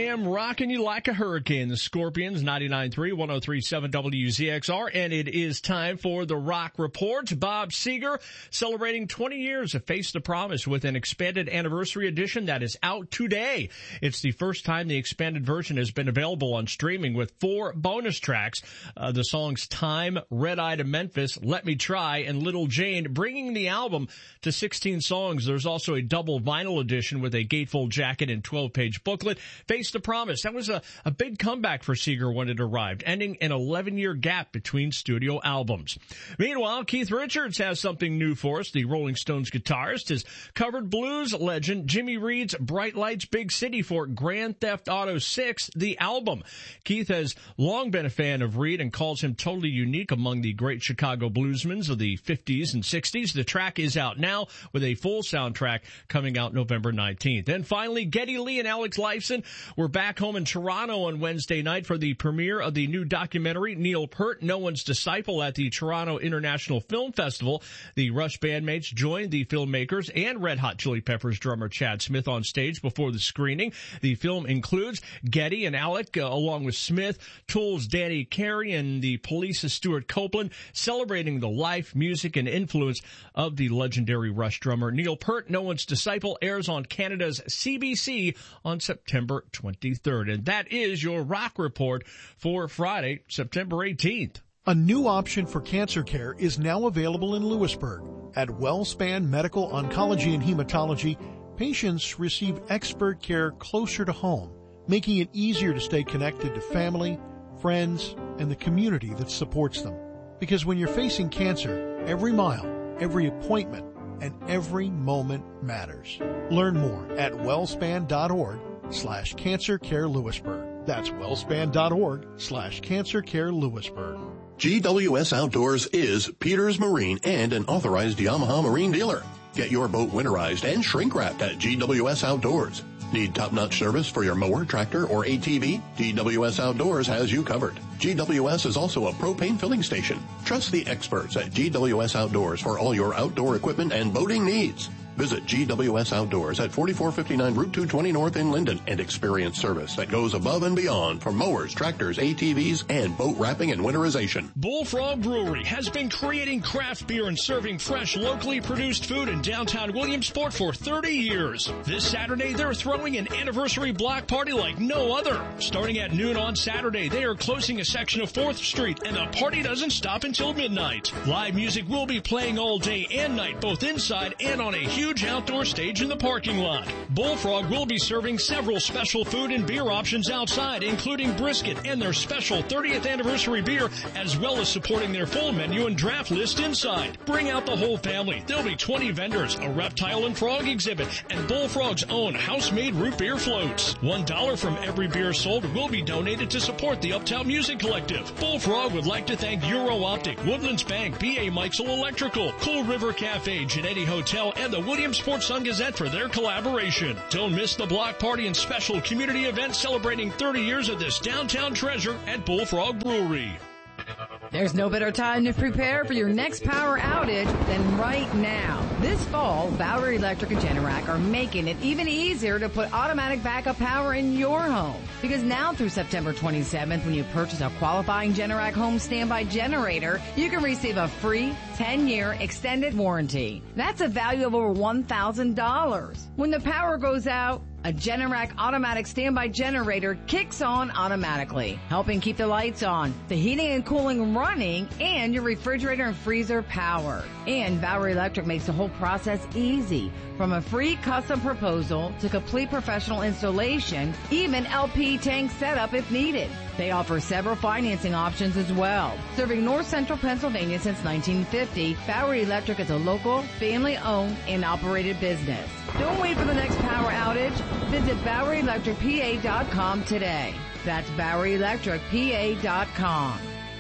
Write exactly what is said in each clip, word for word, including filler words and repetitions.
a.m. rocking you like a hurricane. The Scorpions, ninety-nine point three, one oh three point seven W Z X R. And it is time for the Rock Report. Bob Seger celebrating twenty years of Face the Promise with an expanded anniversary edition that is out today. It's the first time the expanded version has been available on streaming with four bonus tracks. Uh, the songs Time, Red Eye to Memphis, Let Me Try, and Little Jane, bringing the album to sixteen songs. There's also a double vinyl edition with a gatefold jacket and twelve-page booklet. Face the Promise. That was a, a big comeback for Seger when it arrived, ending an eleven-year gap between studio albums. Meanwhile, Keith Richards has something new for us. The Rolling Stones guitarist has covered blues legend Jimmy Reed's Bright Lights, Big City for Grand Theft Auto six, the album. Keith has long been a fan of Reed and calls him totally unique among the great Chicago bluesmen of the fifties and sixties. The track is out now with a full soundtrack coming out November nineteenth. And finally, Geddy Lee and Alex Lifeson were back home in Toronto on Wednesday night for the premiere of the new documentary Neil Peart, No One's Disciple, at the Toronto International Film Festival. The Rush bandmates joined the filmmakers and Red Hot Chili Peppers drummer Chad Smith on stage before the screening. The film includes Geddy and Alec, uh, along with Smith, Tool's Danny Carey, and the Police's Stuart Copeland, celebrating the life, music, and influence of the legendary Rush drummer. Neil Peart, No One's Disciple, airs on Canada's C B C on September twenty-third. And that is your Rock Report for Friday, September eighteenth. A new option for cancer care is now available in Lewisburg. At WellSpan Medical Oncology and Hematology, patients receive expert care closer to home, making it easier to stay connected to family, friends, and the community that supports them. Because when you're facing cancer, every mile, every appointment, and every moment matters. Learn more at wellspan.org slash cancer care Lewisburg. That's wellspan.org slash cancer care Lewisburg. G W S Outdoors is Peters Marine and an authorized Yamaha Marine dealer. Get your boat winterized and shrink wrapped at G W S Outdoors. Need top-notch service for your mower, tractor, or A T V? G W S Outdoors has you covered. G W S is also a propane filling station. Trust the experts at G W S Outdoors for all your outdoor equipment and boating needs. Visit G W S Outdoors at forty-four fifty-nine Route two twenty North in Linden and experience service that goes above and beyond for mowers, tractors, A T Vs, and boat wrapping and winterization. Bullfrog Brewery has been creating craft beer and serving fresh, locally produced food in downtown Williamsport for thirty years. This Saturday, they're throwing an anniversary block party like no other. Starting at noon on Saturday, they are closing a section of fourth Street, and the party doesn't stop until midnight. Live music will be playing all day and night, both inside and on a huge outdoor stage in the parking lot. Bullfrog will be serving several special food and beer options outside, including brisket and their special thirtieth anniversary beer, as well as supporting their full menu and draft list inside. Bring out the whole family. There'll be twenty vendors, a reptile and frog exhibit, and Bullfrog's own house-made root beer floats. One dollar from every beer sold will be donated to support the Uptown Music Collective. Bullfrog would like to thank Euro Optic, Woodlands Bank, B A Mikesell Electrical, Cool River Cafe, Genetti Hotel, and the Williamsport Sun-Gazette for their collaboration. Don't miss the block party and special community event celebrating thirty years of this downtown treasure at Bullfrog Brewery. There's no better time to prepare for your next power outage than right now. This fall, Bowery Electric and Generac are making it even easier to put automatic backup power in your home. Because now through September twenty-seventh, when you purchase a qualifying Generac home standby generator, you can receive a free ten-year extended warranty. That's a value of over one thousand dollars. When the power goes out, a Generac automatic standby generator kicks on automatically, helping keep the lights on, the heating and cooling running, and your refrigerator and freezer powered. And Bowery Electric makes the whole process easy. From a free custom proposal to complete professional installation, even L P tank setup if needed. They offer several financing options as well. Serving North Central Pennsylvania since nineteen fifty, Bowery Electric is a local, family-owned and operated business. Don't wait for the next power outage. Visit Bowery Electric P A dot com today. That's Bowery Electric P A dot com.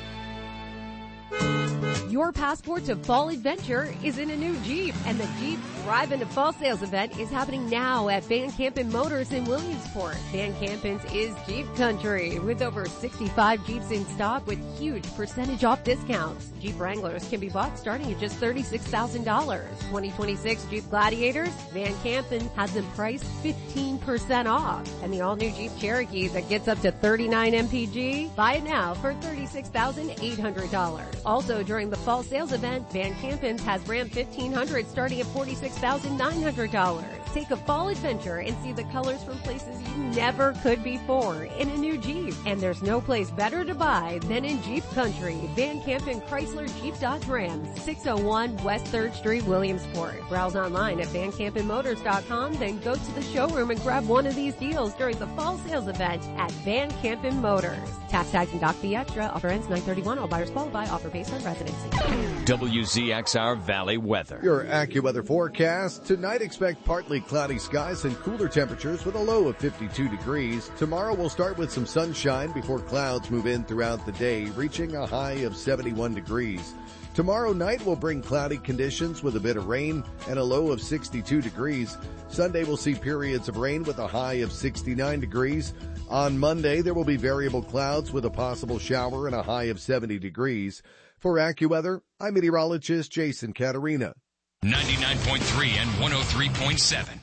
Your passport to fall adventure is in a new Jeep, and the Jeep Drive-In Fall Sales event is happening now at Van Campen Motors in Williamsport. Van Campen's is Jeep Country with over sixty-five Jeeps in stock with huge percentage off discounts. Jeep Wranglers can be bought starting at just thirty-six thousand dollars. twenty twenty-six Jeep Gladiators, Van Campen has them priced fifteen percent off. And the all-new Jeep Cherokee that gets up to thirty-nine M P G, buy it now for thirty-six thousand eight hundred dollars. Also during the fall sales event, Van Campen's has Ram fifteen hundred starting at forty-six thousand nine hundred dollars. Take a fall adventure and see the colors from places you never could before in a new Jeep. And there's no place better to buy than in Jeep Country. Van Campen Chrysler Jeep Dodge Ram, six oh one West third Street, Williamsport. Browse online at van campen motors dot com, then go to the showroom and grab one of these deals during the fall sales event at Van Campen Motors. Tax tags and doc fee extra. Offer ends nine thirty-one. All buyers qualify. Offer based on residency. W Z X R Valley weather. Your AccuWeather forecast. Tonight expect partly cloudy skies and cooler temperatures with a low of fifty-two degrees. Tomorrow we'll start with some sunshine before clouds move in throughout the day, reaching a high of seventy-one degrees. Tomorrow night will bring cloudy conditions with a bit of rain and a low of sixty-two degrees. Sunday will see periods of rain with a high of sixty-nine degrees. On Monday, there will be variable clouds with a possible shower and a high of seventy degrees. For AccuWeather, I'm meteorologist Jason Caterina. ninety-nine point three and one oh three point seven.